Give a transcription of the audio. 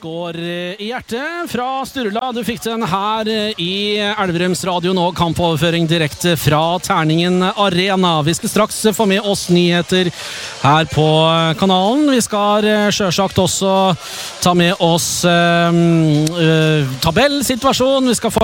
skår i hjertet fra Sturla. Du fikk den her i Elverums Radio nå, kampoverføring direkte fra Terningen Arena. Vi skal straks få med oss nyheter her på kanalen. Vi skal selvsagt også ta med oss tabellsituasjon. Vi skal få